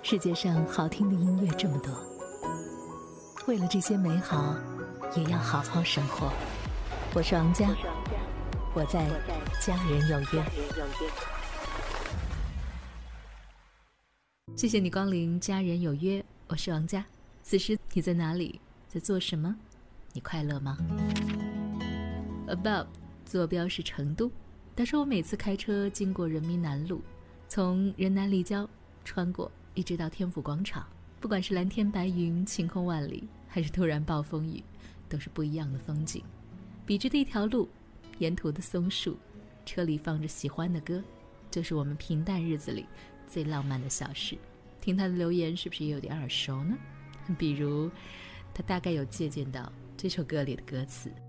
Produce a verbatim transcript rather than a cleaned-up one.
世界上好听的音乐这么多，为了这些美好，也要好好生活。我是王佳，我在家人有约。谢谢你光临家人有约，我是王佳。此时你在哪里，在做什么？你快乐吗？ Above 坐标是成都。他说我每次开车经过人民南路，从人南立交穿过一直到天府广场，不管是蓝天白云晴空万里，还是突然暴风雨，都是不一样的风景。笔直的一条路，沿途的松树，车里放着喜欢的歌，就是我们平淡日子里最浪漫的小事。听他的留言是不是也有点耳熟呢？比如他大概有借鉴到这首歌里的歌词：